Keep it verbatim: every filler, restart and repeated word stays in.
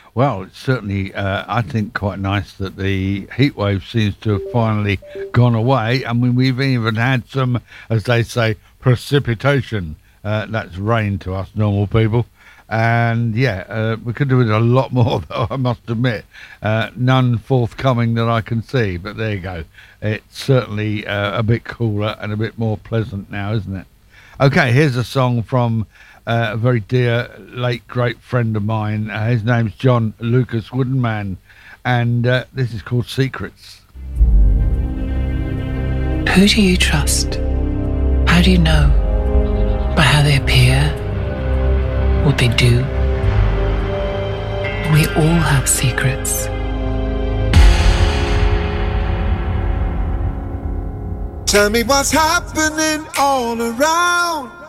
Well, it's certainly, uh, I think, quite nice that the heat wave seems to have finally gone away. I mean, we've even had some, as they say, precipitation. Uh, that's rain to us normal people. And yeah, uh, we could do with a lot more, though, I must admit. Uh, none forthcoming that I can see, but there you go. It's certainly uh, a bit cooler and a bit more pleasant now, isn't it? Okay, here's a song from uh, a very dear, late, great friend of mine. Uh, his name's John Lucas Woodenman, and uh, this is called Secrets. Who do you trust? How do you know? By how they appear? What they do? We all have secrets. Tell me what's happening all around.